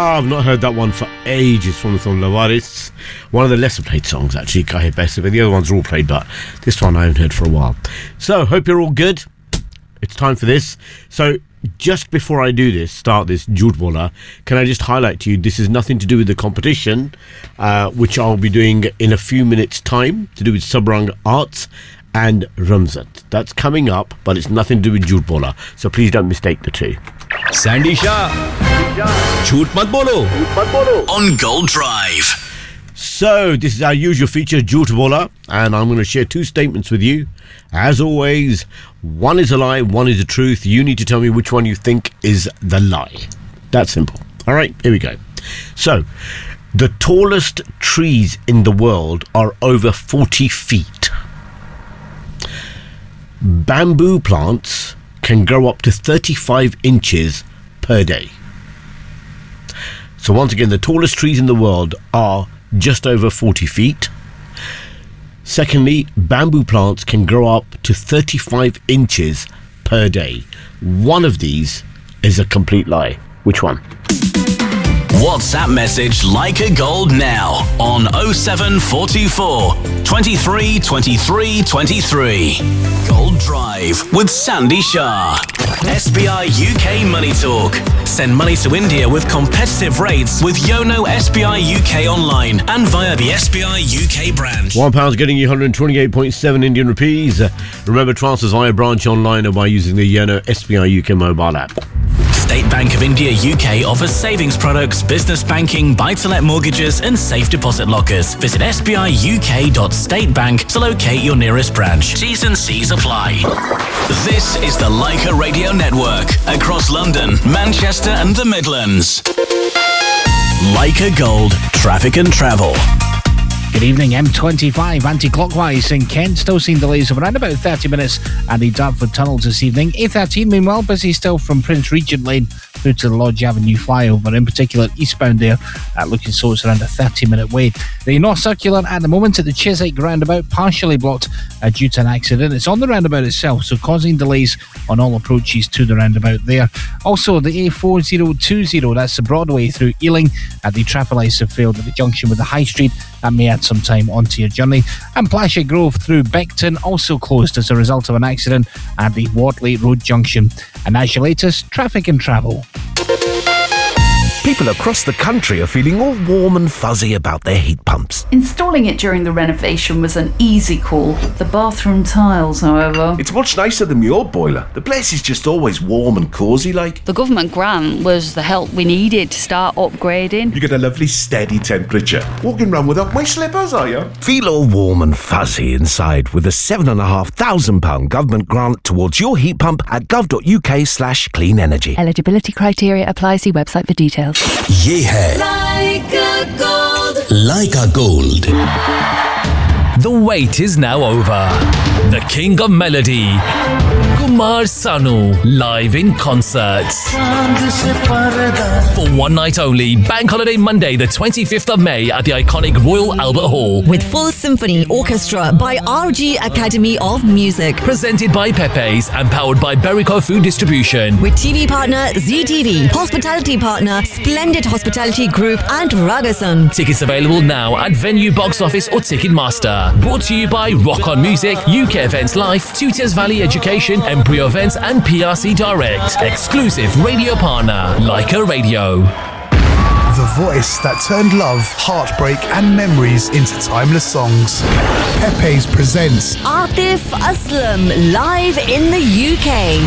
I've not heard that one for ages from Lavaris. One of the lesser played songs, actually, Kahe Paise, but the other ones are all played, but this one I haven't heard for a while. So, hope you're all good. It's time for this. So, just before I do this, start this Jhoot Bola, can I just highlight to you, this is nothing to do with the competition, which I'll be doing in a few minutes' time, to do with Sabrang Arts and Ramzat. That's coming up, but it's nothing to do with Jhoot Bola. So please don't mistake the two. Sandy Shah, Jhoot Mat Bolo on Gold Drive. So this is our usual feature, Jhoot Bola, and I'm going to share two statements with you. As always, one is a lie, one is the truth. You need to tell me which one you think is the lie. That's simple. All right, here we go. So, the tallest trees in the world are over 40 feet. Bamboo plants can grow up to 35 inches per day. So once again, the tallest trees in the world are just over 40 feet. Secondly, bamboo plants can grow up to 35 inches per day. One of these is a complete lie. Which one? WhatsApp message Leica Gold now on 07424 23 23 23. Gold Drive with Sandy Shah. SBI UK Money Talk. Send money to India with competitive rates with Yono SBI UK online and via the SBI UK branch. £1 getting you 128.7 Indian rupees. Remember, transfers via branch online or by using the Yono SBI UK mobile app. State Bank of India UK offers savings products, business banking, buy-to-let mortgages and safe deposit lockers. Visit sbiuk.statebank to locate your nearest branch. T's and C's apply. This is the Leica Radio Network across London, Manchester and the Midlands. Leica Gold, traffic and travel. Good evening, M25 anti-clockwise in Kent. Still seeing delays of around about 30 minutes at the Dartford tunnels this evening. A13, meanwhile, busy still from Prince Regent Lane through to the Lodge Avenue flyover, in particular eastbound there, looking so it's around a 30-minute wait. The North Circular at the moment at the Chiswick roundabout, partially blocked due to an accident. It's on the roundabout itself, so causing delays on all approaches to the roundabout there. Also, the A4020, that's the Broadway through Ealing, the traffic lights have failed at the junction with the High Street. That may add some time onto your journey. And Plashy Grove through Beckton, also closed as a result of an accident at the Wortley Road junction. And that's your latest traffic and travel. People across the country are feeling all warm and fuzzy about their heat pumps. Installing it during the renovation was an easy call. The bathroom tiles, however... It's much nicer than your boiler. The place is just always warm and cosy like. The government grant was the help we needed to start upgrading. You get a lovely steady temperature. Walking around without my slippers, are you? Feel all warm and fuzzy inside with a £7,500 government grant towards your heat pump at gov.uk/clean energy. Eligibility criteria apply. See website for details. ये है Leica Gold. The wait is now over. The King of Melody, Kumar Sanu, live in concert. For one night only, Bank Holiday Monday, the 25th of May at the iconic Royal Albert Hall. With full symphony orchestra by RG Academy of Music. Presented by Pepe's and powered by Berico Food Distribution. With TV partner ZTV, hospitality partner Splendid Hospitality Group and Ragasun. Tickets available now at Venue Box Office or Ticketmaster. Brought to you by Rock On Music, UK Events Life, Tutias Valley Education, Embryo Events and PRC Direct. Exclusive radio partner, Leica Radio. The voice that turned love, heartbreak and memories into timeless songs. Pepe's presents Atif Aslam live in the UK.